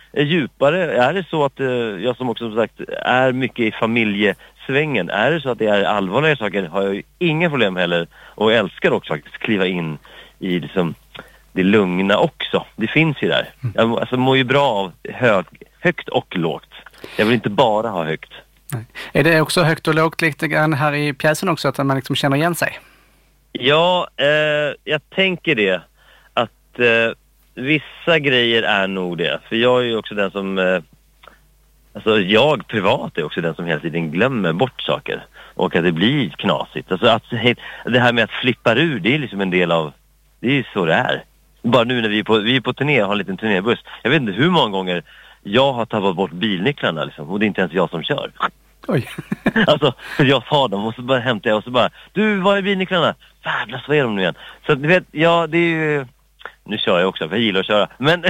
djupare? Är det så att jag som också som sagt är mycket i familjesvängen, är det så att det är allvarliga saker har jag ju inga problem heller och älskar också faktiskt kliva in i liksom det lugna också. Det finns ju där. Jag mår ju bra av högt och lågt. Jag vill inte bara ha högt. Nej. Är det också högt och lågt lite grann här i pjäsen också, att man liksom känner igen sig? Ja, jag tänker det. Att vissa grejer är nog det. För jag är ju också den som... alltså jag privat är också den som hela tiden glömmer bort saker. Och att det blir knasigt. Alltså att det här med att flippa ur, det är liksom en del av... Det är ju så det är. Bara nu när vi är på turné och har en liten turnébuss. Jag vet inte hur många gånger jag har tappat bort bilnycklarna liksom. Och det är inte ens jag som kör. Oj. Alltså, för jag tar dem och så bara hämtar jag och så bara, du, var är bilnycklarna? Värdelös, vad är de nu igen? Så du vet, ja, det är ju... Nu kör jag också, för jag gillar att köra. Men,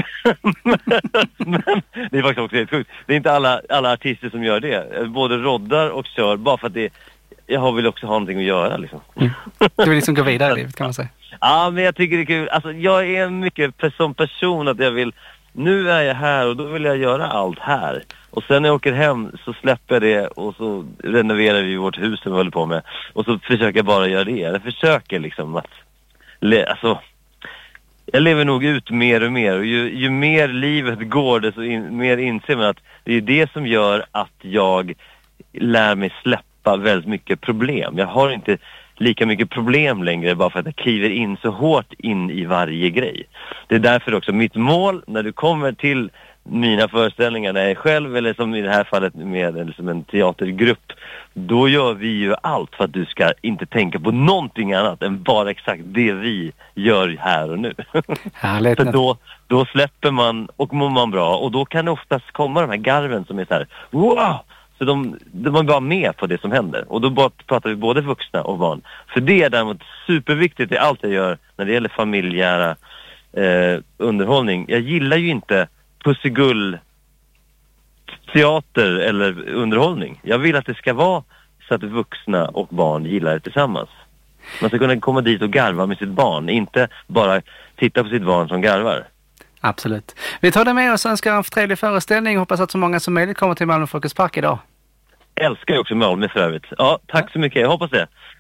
men det är faktiskt också helt sjukt. Det är inte alla artister som gör det. Både roddar och kör, bara för att det... Jag vill också ha någonting att göra liksom. Du vill liksom gå vidare i livet, kan man säga. Ja, men jag tycker det är kul. Alltså, jag är mycket som person att jag vill... Nu är jag här och då vill jag göra allt här. Och sen när jag åker hem så släpper jag det och så renoverar vi vårt hus som vi håller på med. Och så försöker jag bara göra det. Jag försöker liksom att... Alltså... Jag lever nog ut mer och mer. Och ju mer livet går desto mer inser man att det är det som gör att jag lär mig släppa väldigt mycket problem. Jag har inte lika mycket problem längre bara för att jag kliver in så hårt in i varje grej. Det är därför också mitt mål när du kommer till mina föreställningar när jag är själv eller som i det här fallet med liksom en teatergrupp, då gör vi ju allt för att du ska inte tänka på någonting annat än bara exakt det vi gör här och nu. För då släpper man och mår man bra och då kan det oftast komma de här garven som är så här, wow! Så de är bara med på det som händer. Och då pratar vi både vuxna och barn. För det är däremot superviktigt i allt jag gör när det gäller familjära underhållning. Jag gillar ju inte pussigull teater eller underhållning. Jag vill att det ska vara så att vuxna och barn gillar det tillsammans. Man ska kunna komma dit och garva med sitt barn. Inte bara titta på sitt barn som garvar. Absolut. Vi tar det med oss och önskar en trevlig föreställning. Hoppas att så många som möjligt kommer till Malmö Folkets Park idag. Älskar ju också Malmö för övrigt. Ja, tack så mycket. Jag hoppas det.